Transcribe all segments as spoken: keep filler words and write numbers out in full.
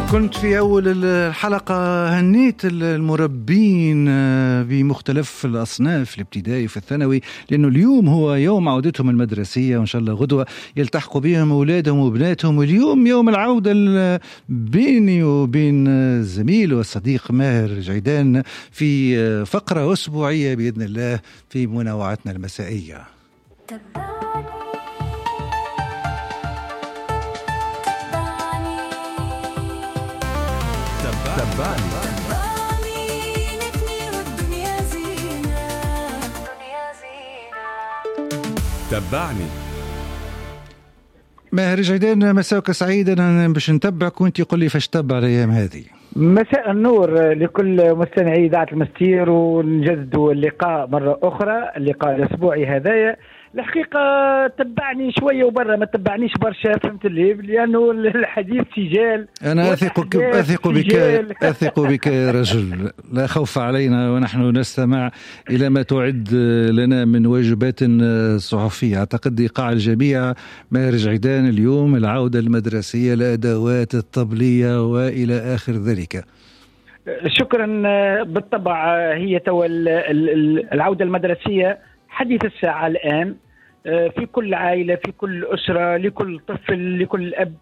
كنت في أول الحلقة هنيت المربين بمختلف الأصناف الابتدائي في الثانوي، لأنه اليوم هو يوم عودتهم المدرسية، وإن شاء الله غدوة يلتحقوا بهم أولادهم وبناتهم. واليوم يوم العودة بيني وبين الزميل والصديق ماهر جعيدان في فقرة أسبوعية بإذن الله في منوعاتنا المسائية. تبعني تبعني ماهر جعيدان، مساك سعيد. أنا باش نتبعك وانت قل لي فاش تبع الأيام هذه. مساء النور لكل مستمعي إذاعة المستير، ونجدد اللقاء مرة أخرى، اللقاء الأسبوعي هذايا. الحقيقة تبعني شوية وبرا، ما تبعنيش برشا، فهمت اللي لأنه الحديث سجال. أنا أثق أثق بك أثق بك يا رجل، لا خوف علينا ونحن نستمع إلى ما تعد لنا من واجبات صحفية. أعتقد إيقاع الجميع ماهر جعيدان اليوم العودة المدرسية، الأدوات الطبلية وإلى آخر ذلك. شكرا. بالطبع هي تو العودة المدرسية حديث الساعة الآن في كل عائلة، في كل أسرة، لكل طفل، لكل أب.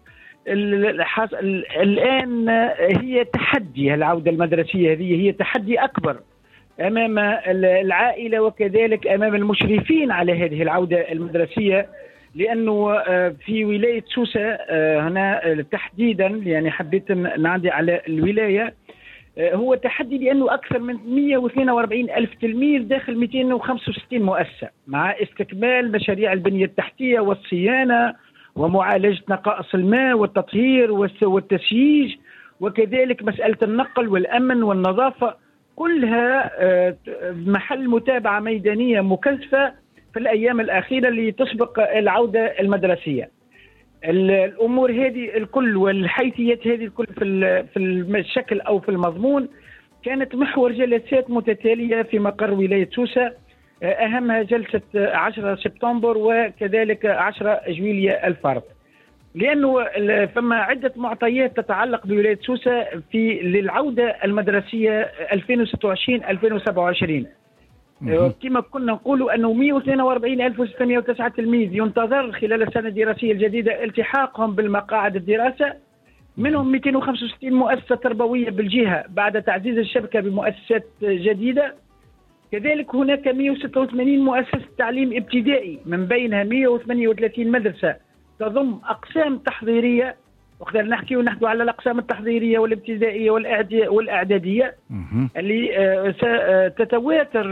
الآن هي تحدي، العودة المدرسية هذه هي تحدي أكبر أمام العائلة وكذلك أمام المشرفين على هذه العودة المدرسية، لأنه في ولاية سوسة هنا تحديدا، يعني حبيت نعدي على الولاية، هو تحدي لأنه أكثر من مئة واثنين وأربعين ألف تلميذ داخل مئتين وخمسة وستين مؤسسة، مع استكمال مشاريع البنية التحتية والصيانة ومعالجة نقائص الماء والتطهير والتسييج، وكذلك مسألة النقل والأمن والنظافة، كلها محل متابعة ميدانية مكثفة في الأيام الأخيرة اللي تسبق العودة المدرسية. الأمور هذه الكل والحيثيات هذه الكل في في الشكل أو في المضمون كانت محور جلسات متتالية في مقر ولاية سوسة، أهمها جلسة عشرة سبتمبر وكذلك عشرة جويلية الفارط، لأنه فما عدة معطيات تتعلق بولاية سوسة في للعودة المدرسية ألفين وستة وعشرين ألفين وسبعة وعشرين. كما كنا نقول أنه مئة واثنين وأربعين ألف وستمئة وتسعة تلميذ ينتظر خلال السنة الدراسية الجديدة التحاقهم بالمقاعد الدراسة، منهم مئتين وخمسة وستين مؤسسة تربوية بالجهة بعد تعزيز الشبكة بمؤسسات جديدة. كذلك هناك مئة وستة وثمانين مؤسسة تعليم ابتدائي، من بينها مئة وثمانية وثلاثين مدرسة تضم أقسام تحضيرية، وقدر نحكي ونحكي على الأقسام التحضيرية والابتدائية والإعدادية اللي تتواتر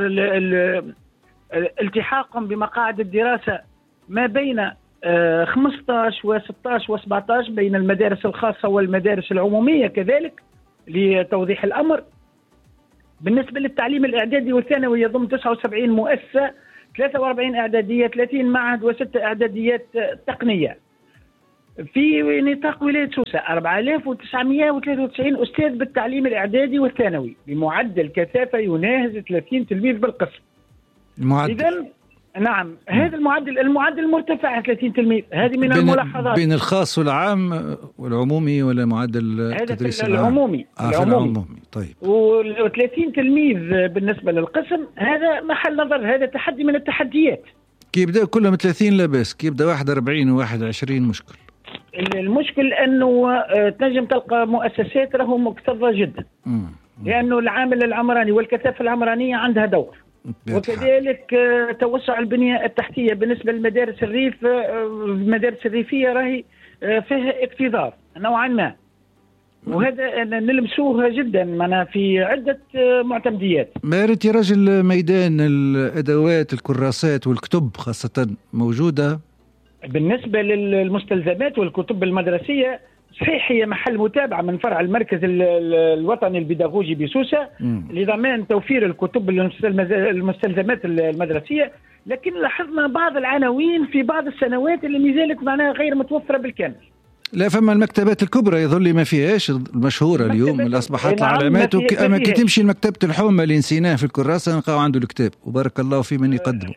التحاقهم بمقاعد الدراسة ما بين خمسة عشر وستة عشر وسبعة عشر بين المدارس الخاصة والمدارس العمومية. كذلك لتوضيح الأمر، بالنسبة للتعليم الإعدادي والثانوي يضم تسعة وسبعين مؤسسة، ثلاثة وأربعين إعدادية، ثلاثين معهد، وستة إعداديات تقنية. في نطاق ولاية سوسة أربعة آلاف وتسعمئة وثلاثة وتسعين أستاذ بالتعليم الإعدادي والثانوي بمعدل كثافة يناهز ثلاثين تلميذ بالقسم. إذن نعم، هذا المعدل المعدل مرتفع ثلاثين تلميذ، هذه من بين الملاحظات. بين الخاص والعام والعمومي ولا معدل التدريس العمومي؟ آه العمومي. العمومي طيب. و30 تلميذ بالنسبة للقسم، هذا محل نظر، هذا تحدي من التحديات. كي يبدأ كلهم ثلاثين لا بأس، كي يبدأ واحد وأربعين وواحد وعشرين مشكل. المشكل أنه تنجم تلقى مؤسسات راهم مكتظة جدا، مم. لأنه العامل العمراني والكثافة العمرانية عندها دور، وكذلك توسع البنية التحتية بالنسبة للمدارس الريف. المدارس الريفية راهي فيها اكتظاظ نوعا ما، وهذا نلمسوه جدا معنا في عدة معتمديات. مارت يا رجل، ميدان الأدوات الكراسات والكتب خاصة موجودة؟ بالنسبة للمستلزمات والكتب المدرسية صحيح هي محل متابعة من فرع المركز الوطني البيداغوجي بسوسة لضمان توفير الكتب المستلزمات المدرسية، لكن لاحظنا بعض العناوين في بعض السنوات اللي مازالت معناها غير متوفرة بالكامل. لا، فما المكتبات الكبرى يظل ما فيهاش المشهورة اليوم اللي أصبحت العلامات، أما كي تمشي المكتبة الحومة اللي نسيناه في الكراسة نلقاو عنده الكتاب، وبارك الله في من يقدمه.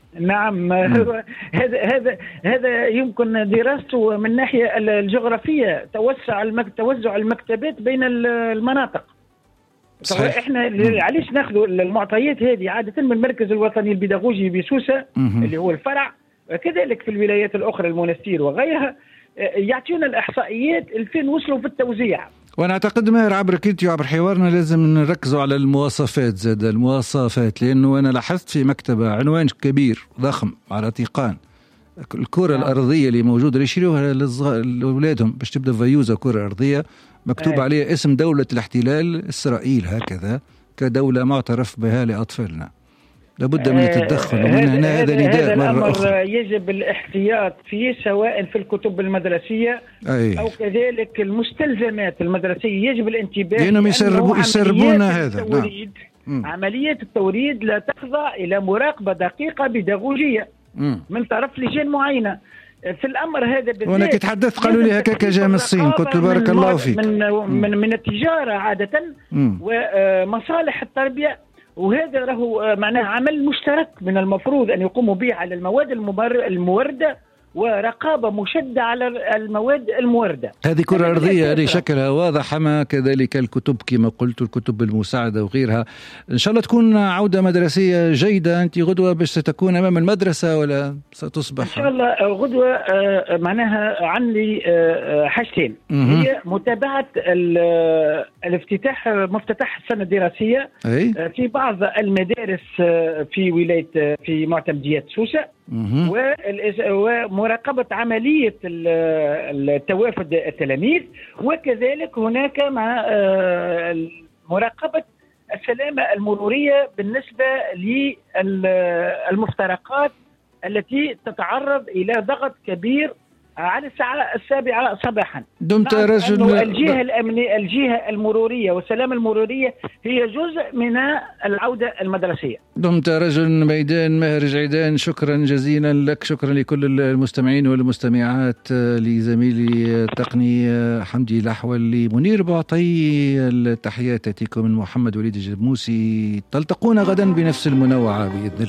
نعم. هذا هذا هذا يمكن دراسته من الناحيه الجغرافيه، توسع المك... توزع المكتبات بين المناطق. صحيح. احنا علاش ناخذ المعطيات هذه عاده من المركز الوطني البيداغوجي بسوسه اللي هو الفرع، كذلك في الولايات الاخرى المنستير وغيرها، يعطيونا الاحصائيات فين وصلوا في التوزيع. وانا اعتقد ماهر عبرك انت وعبر حوارنا لازم نركزوا على المواصفات، زاد المواصفات، لانه انا لاحظت في مكتبه عنوان كبير ضخم على تيقان الكره آه. الارضيه اللي موجوده اللي يشيروها لاولادهم باش تبدا فيوزه كره ارضيه مكتوب آه. عليها اسم دوله الاحتلال اسرائيل، هكذا كدوله معترف بها لاطفالنا. لابد من التدخل ومن هنا هذا نداء مرة أخرى. يجب الاحتياط فيه سواء في الكتب المدرسية أي. أو كذلك المستلزمات المدرسية، يجب الانتباه لأنهم يسربوا يسربون هذا. التوريد نعم. عملية التوريد لا تخضع إلى مراقبة دقيقة بيداغوجية مم. من طرف لجان معينة في الأمر هذا بالذات. وأنا كي تحدثت قالوا لي هكاك جاء من الصين، قلت بارك الله فيك. من, من, من التجارة عادة مم. ومصالح التربية، وهذا له معناه عمل مشترك من المفروض أن يقوموا به على المواد الموردة ورقابة مشدة على المواد الموردة. هذه كرة أرضية هذه شكلها واضح، ما كذلك الكتب كما قلت، الكتب المساعدة وغيرها. إن شاء الله تكون عودة مدرسية جيدة. أنت غدوة باش ستكون أمام المدرسة ولا ستصبح؟ إن شاء الله غدوة معناها عندي حاجتين، هي متابعة الافتتاح مفتتح السنة الدراسية أي؟ في بعض المدارس في ولاية في معتمديات سوسة، ومراقبة عملية التوافد التلاميذ، وكذلك هناك مع مراقبة السلامة المرورية بالنسبة للمفترقات التي تتعرض إلى ضغط كبير على الساعة السابعة صباحا. دمت رجل الجهة الأمنية الجهة المرورية والسلامة المرورية هي جزء من العودة المدرسية. دمت رجل ميدان. ماهر جعيدان، شكرا جزيلا لك، شكرا لكل المستمعين والمستمعات، لزميلي التقني حمدي الأحول، لمنير بعطي، التحيات تأتيكم من محمد وليد الجرموسي. تلتقون غدا بنفس المنوعة بإذن الله.